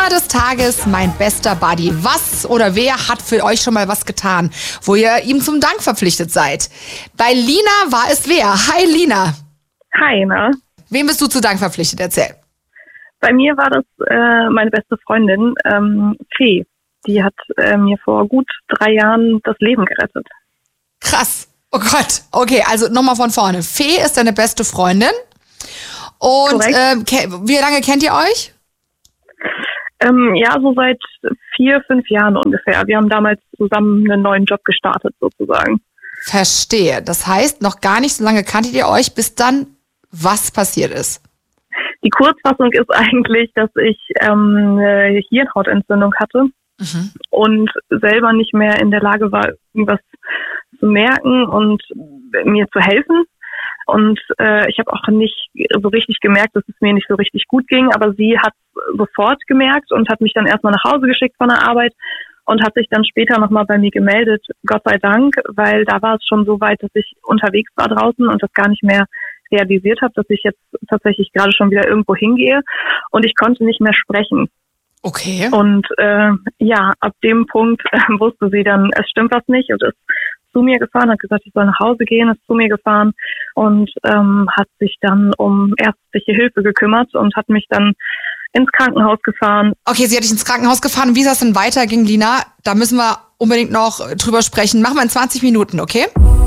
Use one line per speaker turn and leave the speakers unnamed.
Thema des Tages, mein bester Buddy. Was oder wer hat für euch schon mal was getan, wo ihr ihm zum Dank verpflichtet seid? Bei Lina war es wer? Hi Lina.
Hi, na?
Wem bist du zu Dank verpflichtet? Erzähl.
Bei mir war das meine beste Freundin, Fee. Die hat mir vor gut 3 Jahren das Leben gerettet.
Krass. Oh Gott. Okay, also nochmal von vorne. Fee ist deine beste Freundin. Und wie lange kennt ihr euch?
Ja, so seit 4, 5 Jahren ungefähr. Wir haben damals zusammen einen neuen Job gestartet sozusagen. Verstehe.
Das heißt, noch gar nicht so lange kanntet ihr euch, bis dann was passiert ist?
Die Kurzfassung ist eigentlich, dass ich eine Hirnhautentzündung hatte und selber nicht mehr in der Lage war, irgendwas zu merken und mir zu helfen. Und ich habe auch nicht so richtig gemerkt, dass es mir nicht so richtig gut ging, aber sie hat sofort gemerkt und hat mich dann erstmal nach Hause geschickt von der Arbeit und hat sich dann später nochmal bei mir gemeldet, Gott sei Dank, weil da war es schon so weit, dass ich unterwegs war draußen und das gar nicht mehr realisiert habe, dass ich jetzt tatsächlich gerade schon wieder irgendwo hingehe und ich konnte nicht mehr sprechen.
Okay.
Und ja, ab dem Punkt wusste sie dann, es stimmt was nicht und ist zu mir gefahren, hat gesagt, ich soll nach Hause gehen, ist zu mir gefahren und hat sich dann um ärztliche Hilfe gekümmert und hat mich dann ins Krankenhaus gefahren.
Okay, sie hat dich ins Krankenhaus gefahren. Wie ist das denn weiterging, Lina? Da müssen wir unbedingt noch drüber sprechen. Machen wir in 20 Minuten, okay?